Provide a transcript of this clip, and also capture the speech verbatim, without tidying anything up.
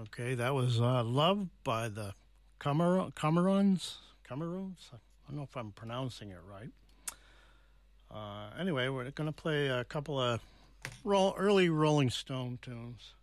Okay, that was uh, Love by the Camer- Camerons. Cameroons? I don't know if I'm pronouncing it right. Uh, anyway, we're going to play a couple of roll- early Rolling Stone tunes.